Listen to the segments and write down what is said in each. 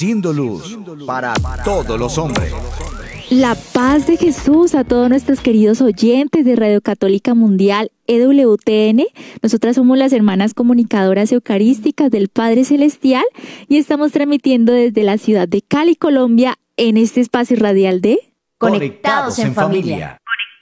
siendo luz para todos los hombres. La paz de Jesús a todos nuestros queridos oyentes de Radio Católica Mundial EWTN. Nosotras somos las hermanas comunicadoras eucarísticas del Padre Celestial y estamos transmitiendo desde la ciudad de Cali, Colombia, en este espacio radial de Conectados en familia.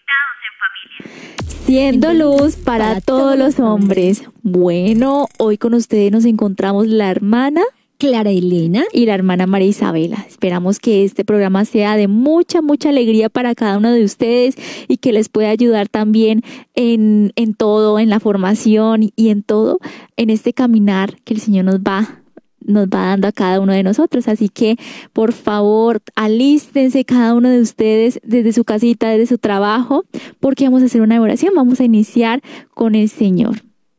Siendo luz para todos los hombres. Bueno, hoy con ustedes nos encontramos la hermana Clara Elena y la hermana María Isabela. Esperamos que este programa sea de mucha alegría para cada uno de ustedes y que les pueda ayudar también en todo, en la formación y en todo, en este caminar que el Señor nos va dando a cada uno de nosotros. Así que, por favor, alístense cada uno de ustedes desde su casita, desde su trabajo, porque vamos a hacer una oración. Vamos a iniciar con el Señor.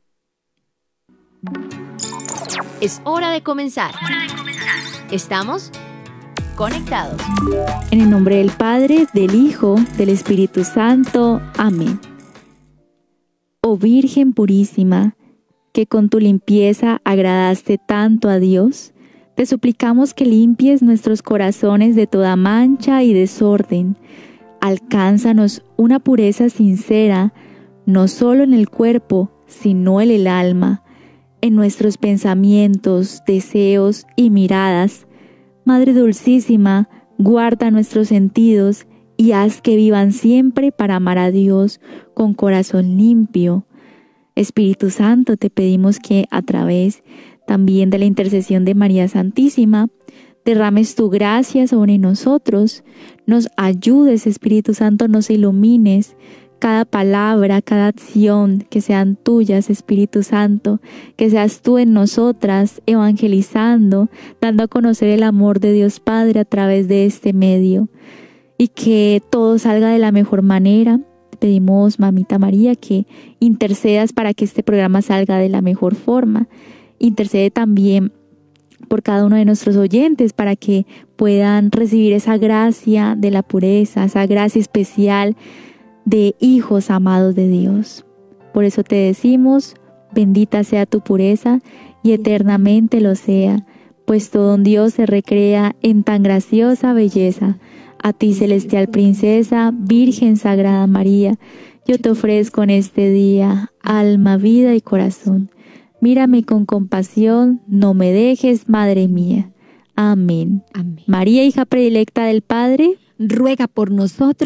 Es hora de comenzar. Estamos conectados. En el nombre del Padre, del Hijo, del Espíritu Santo. Amén. Oh Virgen purísima, que con tu limpieza agradaste tanto a Dios, te suplicamos que limpies nuestros corazones de toda mancha y desorden. Alcánzanos una pureza sincera, no solo en el cuerpo, sino en el alma, en nuestros pensamientos, deseos y miradas. Madre Dulcísima, guarda nuestros sentidos y haz que vivan siempre para amar a Dios con corazón limpio. Espíritu Santo, te pedimos que a través también de la intercesión de María Santísima, derrames tu gracia sobre nosotros, nos ayudes, Espíritu Santo, nos ilumines, cada palabra, cada acción, que sean tuyas, Espíritu Santo, que seas tú en nosotras, evangelizando, dando a conocer el amor de Dios Padre a través de este medio, y que todo salga de la mejor manera. Te pedimos, Mamita María, que intercedas para que este programa salga de la mejor forma. Intercede también por cada uno de nuestros oyentes para que puedan recibir esa gracia de la pureza, esa gracia especial de hijos amados de Dios. Por eso te decimos, bendita sea tu pureza y eternamente lo sea, pues todo un Dios se recrea en tan graciosa belleza. A ti, celestial princesa, Virgen Sagrada María, yo te ofrezco en este día alma, vida y corazón. Mírame con compasión, no me dejes, Madre mía. Amén. Amén. María, hija predilecta del Padre, Ruega por nosotros.